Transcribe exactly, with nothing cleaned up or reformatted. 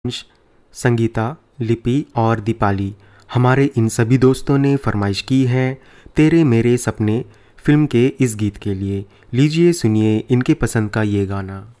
अंश, संगीता, लिपि और दीपाली, हमारे इन सभी दोस्तों ने फरमाइश की है तेरे मेरे सपने फिल्म के इस गीत के लिए। लीजिए सुनिए इनके पसंद का ये गाना।